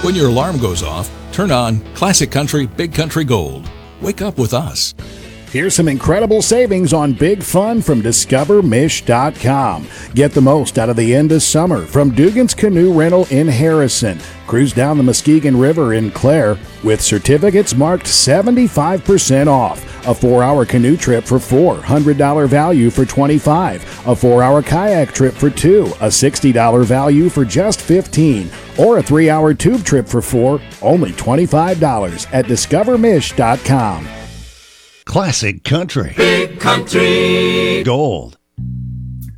When your alarm goes off, turn on Classic Country Big Country Gold. Wake up with us. Here's some incredible savings on Big Fun from DiscoverMish.com. Get the most out of the end of summer from Dugan's Canoe Rental in Harrison. Cruise down the Muskegon River in Clare with certificates marked 75% off. A 4-hour canoe trip for $4, $100 value for $25. A 4-hour kayak trip for $2, a $60 value for just $15. Or a 3-hour tube trip for $4, only $25 at DiscoverMish.com. Classic Country. Big Country Gold.